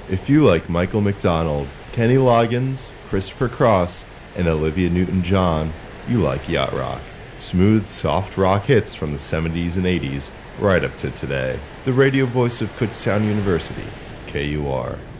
If you like Michael McDonald, Kenny Loggins, Christopher Cross, and Olivia Newton-John, you like yacht rock. Smooth, soft rock hits from the 70s and 80s, right up to today. The radio voice of Kutztown University, KUR.